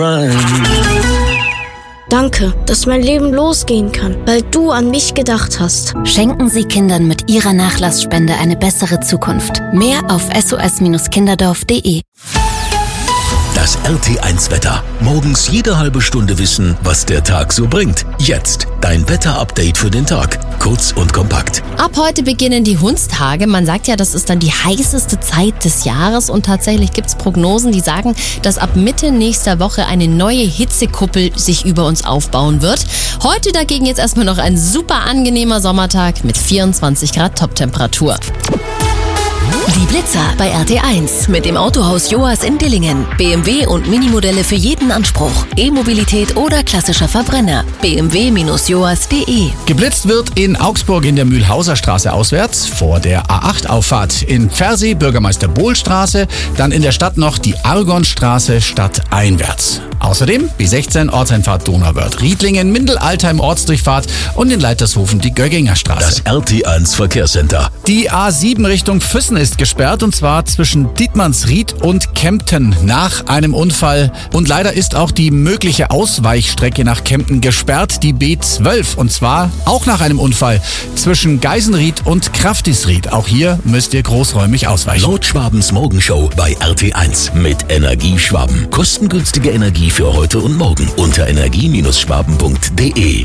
Danke, dass mein Leben losgehen kann, weil du an mich gedacht hast. Schenken Sie Kindern mit Ihrer Nachlassspende eine bessere Zukunft. Mehr auf sos-kinderdorf.de. Das RT1-Wetter. Morgens jede halbe Stunde wissen, was der Tag so bringt. Jetzt dein Wetter-Update für den Tag. Kurz und kompakt. Ab heute beginnen die Hundstage. Man sagt ja, das ist dann die heißeste Zeit des Jahres. Und tatsächlich gibt es Prognosen, die sagen, dass ab Mitte nächster Woche eine neue Hitzekuppel sich über uns aufbauen wird. Heute dagegen jetzt erstmal noch ein super angenehmer Sommertag mit 24 Grad Toptemperatur. Die Blitzer bei RT1 mit dem Autohaus Joas in Dillingen. BMW und Minimodelle für jeden Anspruch. E-Mobilität oder klassischer Verbrenner. bmw-joas.de. Geblitzt wird in Augsburg in der Mühlhauser Straße auswärts, vor der A8-Auffahrt. In Pfersee Bürgermeister Bohl-Straße, dann in der Stadt noch die Argonstraße stadteinwärts. Außerdem B16 Ortseinfahrt Donauwörth-Riedlingen, Mindel-Altheim Ortsdurchfahrt und in Leitershofen die Gögginger Straße. Das RT1 Verkehrscenter. Die A7 Richtung Füssen ist gesperrt und zwar zwischen Dietmannsried und Kempten nach einem Unfall. Und leider ist auch die mögliche Ausweichstrecke nach Kempten gesperrt, die B12. Und zwar auch nach einem Unfall zwischen Geisenried und Kraftisried. Auch hier müsst ihr großräumig ausweichen. Nordschwabens Morgenshow bei RT1 mit Energieschwaben. Kostengünstige Energie für heute und morgen unter energie-schwaben.de.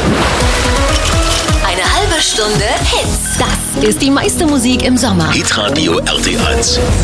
Eine halbe Stunde Hits. Das ist die meiste Musik im Sommer. Hitradio RT1.